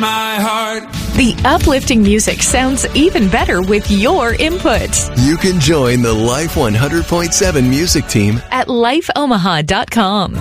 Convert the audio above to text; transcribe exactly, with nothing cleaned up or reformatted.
my heart. The uplifting music sounds even better with your input. You can join the Life one hundred point seven music team at life omaha dot com.